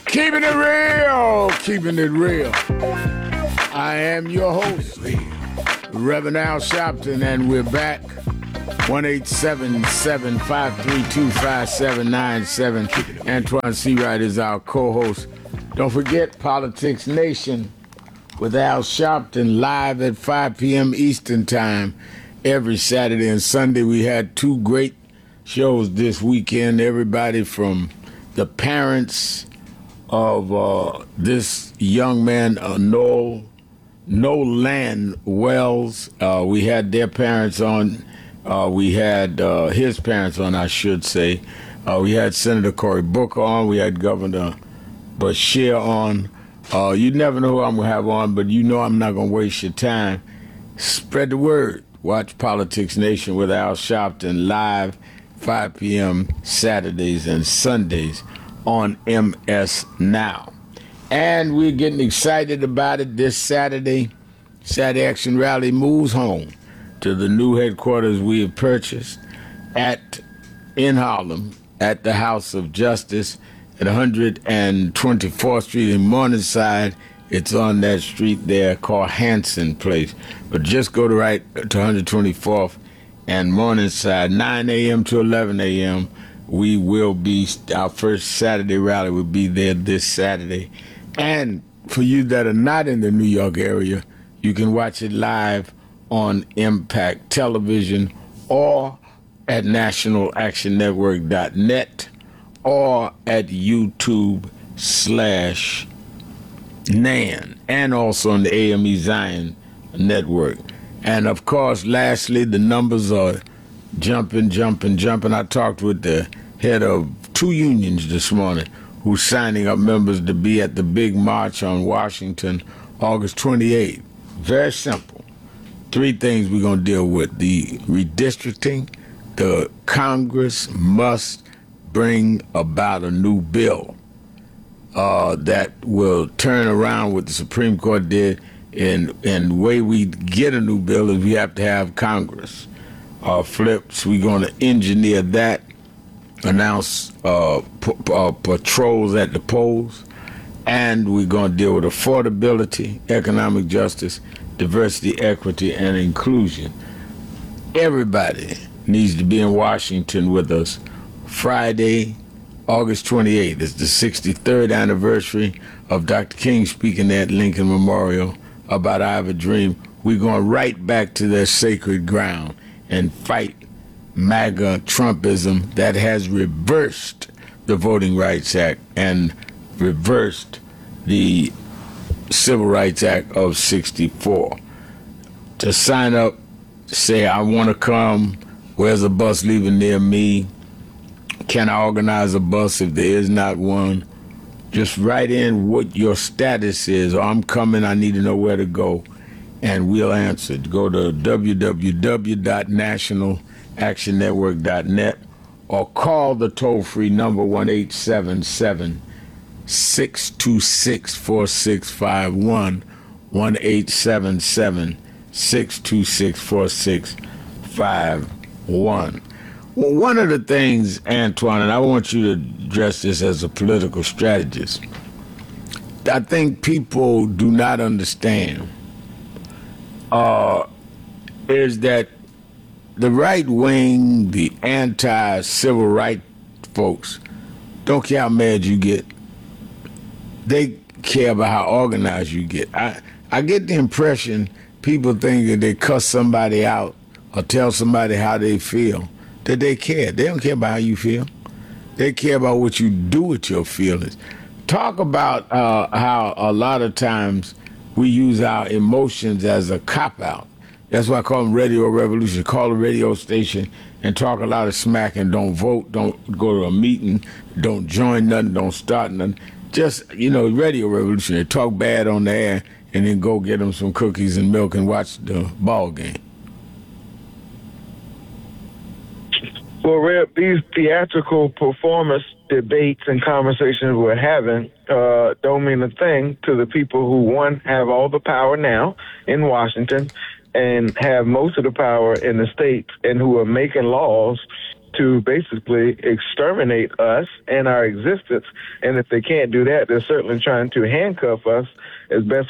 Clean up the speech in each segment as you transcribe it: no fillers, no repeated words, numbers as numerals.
Keeping it real, keeping it real. I am your host, Reverend Al Sharpton, and we're back. 1-877-532-5797. Antoine Seawright is our co-host. Don't forget Politics Nation with Al Sharpton live at 5 p.m. Eastern Time every Saturday and Sunday. We had two great shows this weekend. Everybody from the parents of this young man, Nolan Wells. We had their parents on. We had his parents on, I should say. We had Senator Cory Booker on. We had Governor Beshear on. You never know who I'm going to have on, but you know I'm not going to waste your time. Spread the word. Watch Politics Nation with Al Sharpton live 5 p.m. Saturdays and Sundays on MS Now. And we're getting excited about it this Saturday. Saturday Action Rally moves home to the new headquarters we have purchased in Harlem at the House of Justice at 124th Street in Morningside. It's on that street there called Hanson Place. But just go to 124th and Morningside, 9 a.m. to 11 a.m. We will be, our first Saturday rally will be there this Saturday. And for you that are not in the New York area, you can watch it live on Impact Television or at nationalactionnetwork.net or at YouTube/NAN, and also on the AME Zion Network. And of course, lastly, the numbers are jumping. I talked with the head of two unions this morning who's signing up members to be at the big march on Washington, August 28th. Very simple. Three things we're going to deal with. The redistricting. The Congress must bring about a new bill that will turn around what the Supreme Court did. And the way we get a new bill is we have to have Congress flips. We're going to engineer that, announce patrols at the polls, and we're going to deal with affordability, economic justice, diversity, equity, and inclusion. Everybody needs to be in Washington with us Friday, August 28th. It's the 63rd anniversary of Dr. King speaking at Lincoln Memorial about I Have a Dream. We're going right back to their sacred ground and fight MAGA Trumpism that has reversed the Voting Rights Act and reversed the Civil Rights Act of 64. To sign up, say, I want to come, where's a bus leaving near me? Can I organize a bus if there is not one? Just write in what your status is, or I'm coming, I need to know where to go, and we'll answer. Go to www.nationalactionnetwork.net or call the toll-free number 1-877-626-4651, 1-877-626-4651. Well, one of the things, Antoine, and I want you to address this as a political strategist, I think people do not understand is that the right wing, the anti-civil rights folks, don't care how mad you get. They care about how organized you get. I get the impression people think that they cuss somebody out or tell somebody how they feel, that they care. They don't care about how you feel. They care about what you do with your feelings. Talk about how a lot of times we use our emotions as a cop-out. That's why I call them radio revolution. Call a radio station and talk a lot of smack and don't vote, don't go to a meeting, don't join nothing, don't start nothing. Just, radio revolution. They talk bad on the air and then go get them some cookies and milk and watch the ball game. Well, Reb, these theatrical performance debates and conversations we're having don't mean a thing to the people who, one, have all the power now in Washington and have most of the power in the states and who are making laws to basically exterminate us and our existence. And if they can't do that, they're certainly trying to handcuff us as best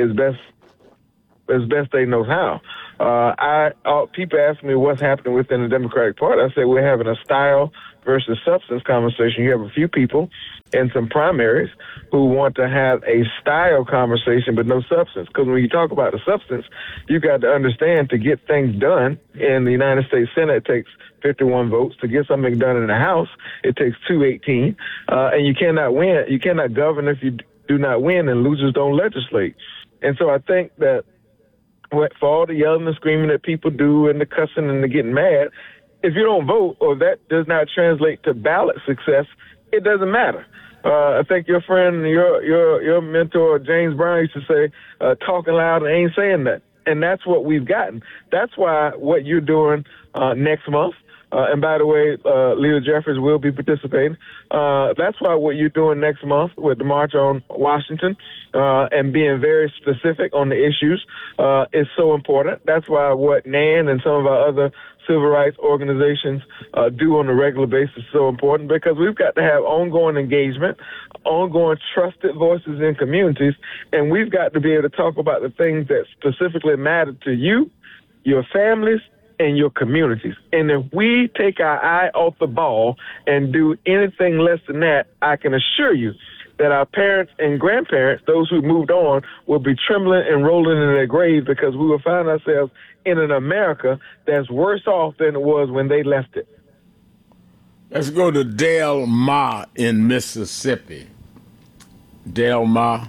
they know how. People ask me what's happening within the Democratic Party. I say we're having a style versus substance conversation. You have a few people in some primaries who want to have a style conversation but no substance. Because when you talk about the substance, you got to understand to get things done in the United States Senate, it takes 51 votes. To get something done in the House, it takes 218. And you cannot win. You cannot govern if you do not win, and losers don't legislate. And so I think that for all the yelling and screaming that people do and the cussing and the getting mad, if you don't vote or that does not translate to ballot success, it doesn't matter. I think your friend, your mentor, James Brown, used to say, talking loud and ain't saying that. And that's what we've gotten. That's why what you're doing next month, and by the way, Leader Jeffries will be participating. That's why what you're doing next month with the March on Washington and being very specific on the issues is so important. That's why what NAN and some of our other civil rights organizations do on a regular basis is so important, because we've got to have ongoing engagement, ongoing trusted voices in communities, and we've got to be able to talk about the things that specifically matter to you, your families, and your communities. And if we take our eye off the ball and do anything less than that, I can assure you that our parents and grandparents, those who moved on, will be trembling and rolling in their graves, because we will find ourselves in an America that's worse off than it was when they left it. Let's go to Dale Ma in Mississippi. Dale Ma.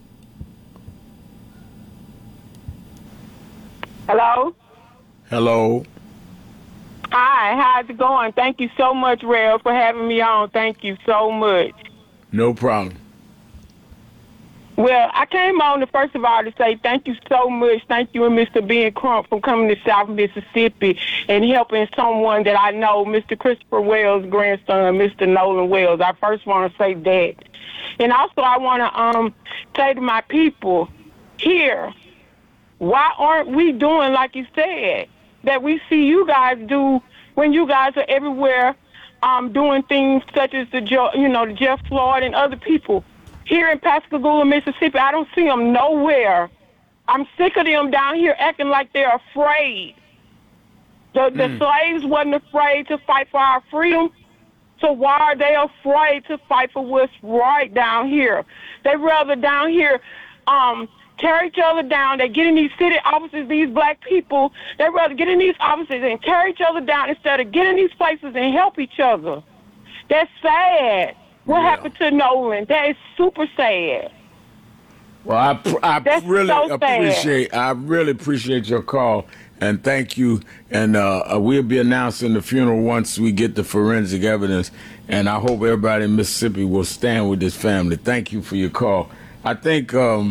Hello? Hello. Hi, how's it going? Thank you so much, Rev, for having me on. Thank you so much. No problem. Well, I came on, first of all, to say thank you so much. Thank you and Mr. Ben Crump for coming to South Mississippi and helping someone that I know, Mr. Christopher Wells' grandson, Mr. Nolan Wells. I first want to say that. And also I want to say to my people here, why aren't we doing like you said, that we see you guys do when you guys are everywhere doing things such as the Jeff Floyd and other people? Here in Pascagoula, Mississippi, I don't see them nowhere. I'm sick of them down here acting like they're afraid. The slaves wasn't afraid to fight for our freedom, so why are they afraid to fight for what's right down here? They rather down here tear each other down. They get in these city offices, these black people, they rather get in these offices and tear each other down instead of getting in these places and help each other. That's sad. What happened to Nolan? That is super sad. Well, I really appreciate your call, and thank you. And we'll be announcing the funeral once we get the forensic evidence. And I hope everybody in Mississippi will stand with this family. Thank you for your call. I think, and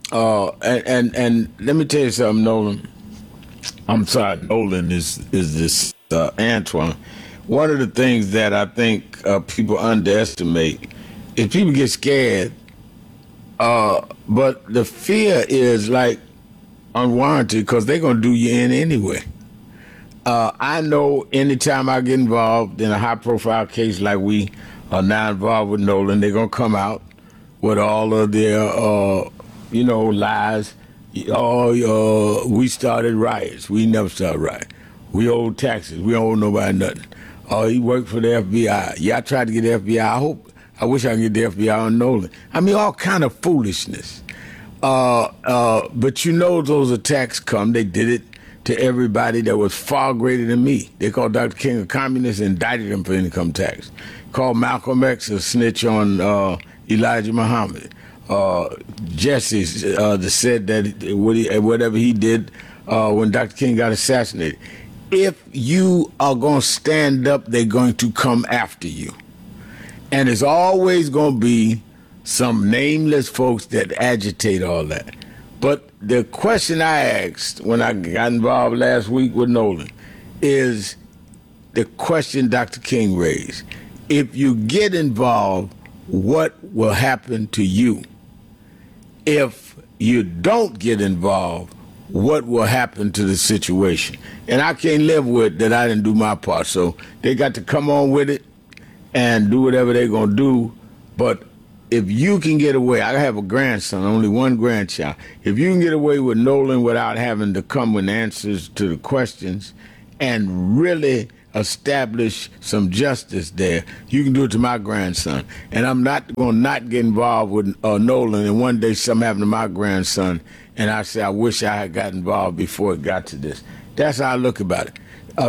let me tell you something, Nolan. I'm sorry, Nolan is this Antoine. One of the things that I think people underestimate is people get scared, but the fear is like unwarranted, because they're going to do you in anyway. I know anytime I get involved in a high-profile case like we are now involved with Nolan, they're going to come out with all of their, lies. We started riots. We never started riots. We owe taxes. We don't owe nobody nothing. He worked for the FBI. Yeah, I tried to get the FBI. I wish I could get the FBI on Nolan. I mean, all kind of foolishness. But those attacks come. They did it to everybody that was far greater than me. They called Dr. King a communist and indicted him for income tax. Called Malcolm X a snitch on Elijah Muhammad. Jesse said that whatever he did when Dr. King got assassinated. If you are going to stand up, they're going to come after you. And it's always going to be some nameless folks that agitate all that. But the question I asked when I got involved last week with Nolan is the question Dr. King raised. If you get involved, what will happen to you? If you don't get involved, what will happen to the situation. And I can't live with that I didn't do my part. So they got to come on with it and do whatever they're going to do. But if you can get away, I have a grandson, only one grandchild. If you can get away with Nolan without having to come with answers to the questions and really establish some justice there, you can do it to my grandson. And I'm not going to not get involved with Nolan, and one day something happened to my grandson, and I say, I wish I had got involved before it got to this. That's how I look about it.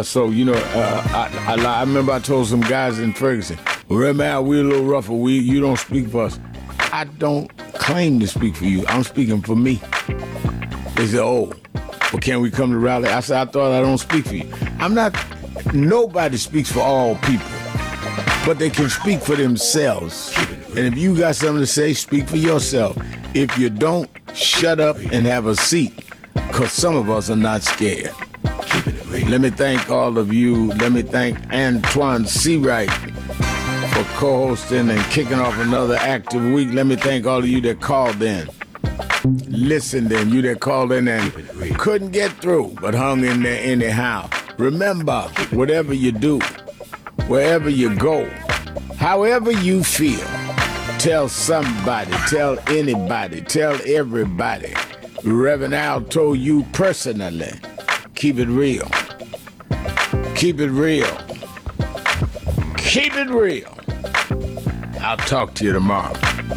I remember I told some guys in Ferguson, well, Red Man, we're a little rougher. You don't speak for us. I don't claim to speak for you. I'm speaking for me. They said, oh, well, can we come to rally? I said, I thought I don't speak for you. Nobody speaks for all people, but they can speak for themselves. And if you got something to say, speak for yourself. If you don't, shut up and have a seat, because some of us are not scared. Let me thank all of you. Let me thank Antoine Seawright for co-hosting and kicking off another active week. Let me thank all of you that called in, listened in, you that called in and couldn't get through but hung in there anyhow. Remember, whatever you do, wherever you go, however you feel, tell somebody, tell anybody, tell everybody. Reverend Al told you personally, keep it real. Keep it real. Keep it real. I'll talk to you tomorrow.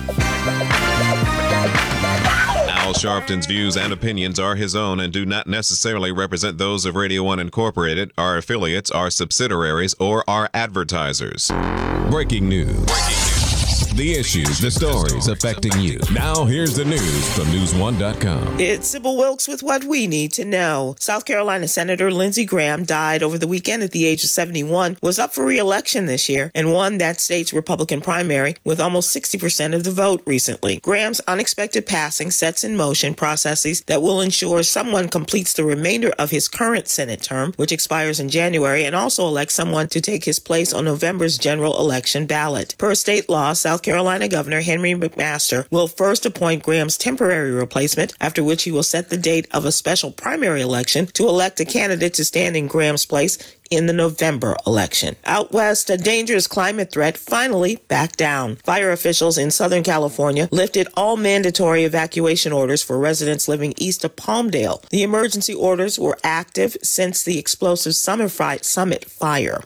Al Sharpton's views and opinions are his own and do not necessarily represent those of Radio 1 Incorporated, our affiliates, our subsidiaries, or our advertisers. Breaking news. The issues, the stories affecting you. Now here's the news from News1.com. It's Sybil Wilkes with what we need to know. South Carolina Senator Lindsey Graham died over the weekend at the age of 71, was up for re-election this year, and won that state's Republican primary with almost 60% of the vote recently. Graham's unexpected passing sets in motion processes that will ensure someone completes the remainder of his current Senate term, which expires in January, and also elects someone to take his place on November's general election ballot. Per state law, South Carolina Governor Henry McMaster will first appoint Graham's temporary replacement, after which he will set the date of a special primary election to elect a candidate to stand in Graham's place in the November election. Out west, a dangerous climate threat finally backed down. Fire officials in Southern California lifted all mandatory evacuation orders for residents living east of Palmdale. The emergency orders were active since the explosive Summit fire.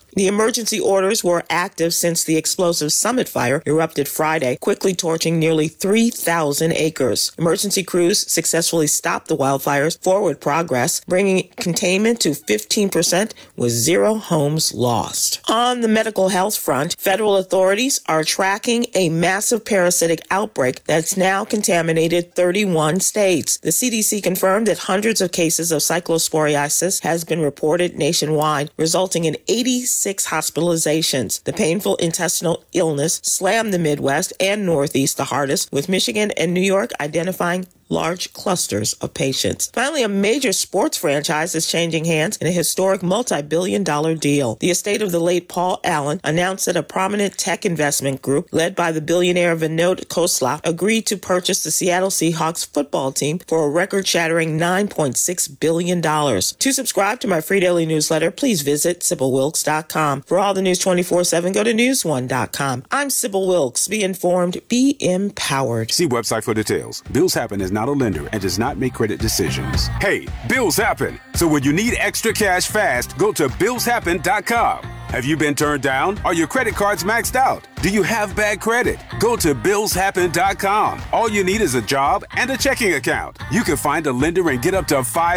Erupted Friday, quickly torching nearly 3,000 acres. Emergency crews successfully stopped the wildfires' forward progress, bringing containment to 15% with 0 homes lost. On the medical health front, federal authorities are tracking a massive parasitic outbreak that's now contaminated 31 states. The CDC confirmed that hundreds of cases of cyclosporiasis has been reported nationwide, resulting in 86 hospitalizations. The painful intestinal illness slammed the Midwest and Northeast the hardest, with Michigan and New York identifying large clusters of patients. Finally, a major sports franchise is changing hands in a historic multi-billion-dollar deal. The estate of the late Paul Allen announced that a prominent tech investment group led by the billionaire Vinod Khosla agreed to purchase the Seattle Seahawks football team for a record-shattering $9.6 billion. To subscribe to my free daily newsletter, please visit SybilWilkes.com. For all the news 24/7, go to News1.com. I'm Sybil Wilkes. Be informed, be empowered. See website for details. Bills Happen is not a lender and does not make credit decisions. Hey, bills happen. So when you need extra cash fast, go to BillsHappen.com. Have you been turned down? Are your credit cards maxed out? Do you have bad credit? Go to BillsHappen.com. All you need is a job and a checking account. You can find a lender and get up to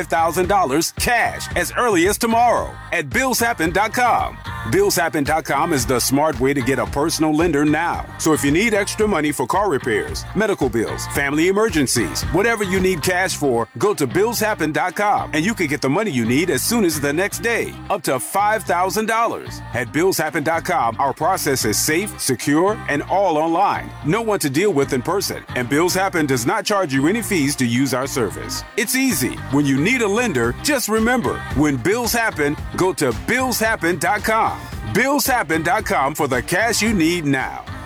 $5,000 cash as early as tomorrow at BillsHappen.com. BillsHappen.com is the smart way to get a personal lender now. So if you need extra money for car repairs, medical bills, family emergencies, whatever you need cash for, go to BillsHappen.com and you can get the money you need as soon as the next day, up to $5,000. At BillsHappen.com, our process is safe, secure, and all online. No one to deal with in person. And Bills Happen does not charge you any fees to use our service. It's easy. When you need a lender, just remember, when bills happen, go to BillsHappen.com. BillsHappen.com for the cash you need now.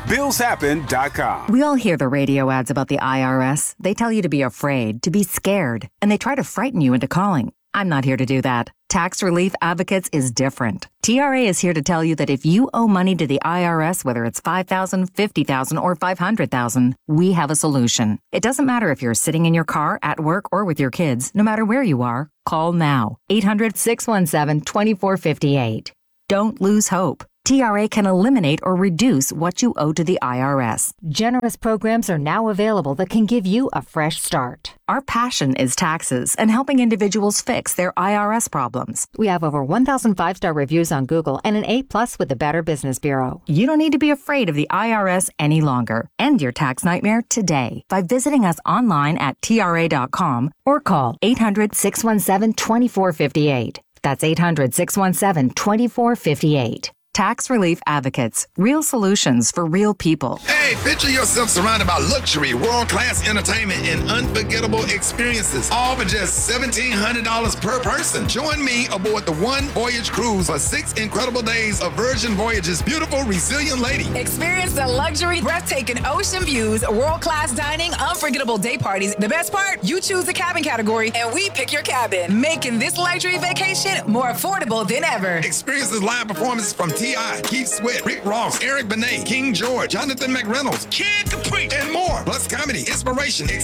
BillsHappen.com. We all hear the radio ads about the IRS. They tell you to be afraid, to be scared, and they try to frighten you into calling. I'm not here to do that. Tax Relief Advocates is different. TRA is here to tell you that if you owe money to the IRS, whether it's $5,000, $50,000, or $500,000, we have a solution. It doesn't matter if you're sitting in your car, at work, or with your kids. No matter where you are, call now. 800-617-2458. Don't lose hope. TRA can eliminate or reduce what you owe to the IRS. Generous programs are now available that can give you a fresh start. Our passion is taxes and helping individuals fix their IRS problems. We have over 1,000 5-star reviews on Google and an A+ with the Better Business Bureau. You don't need to be afraid of the IRS any longer. End your tax nightmare today by visiting us online at TRA.com or call 800-617-2458. That's 800-617-2458. Tax Relief Advocates. Real solutions for real people. Hey, picture yourself surrounded by luxury, world-class entertainment, and unforgettable experiences, all for just $1,700 per person. Join me aboard the One Voyage Cruise for 6 incredible days of Virgin Voyage's beautiful, resilient lady. Experience the luxury, breathtaking ocean views, world-class dining, unforgettable day parties. The best part, you choose the cabin category, and we pick your cabin, making this luxury vacation more affordable than ever. Experience the live performances from T.I., Keith Sweat, Rick Ross, Eric Benet, King George, Jonathan McReynolds, Kid Capri, and more. Plus comedy, inspiration,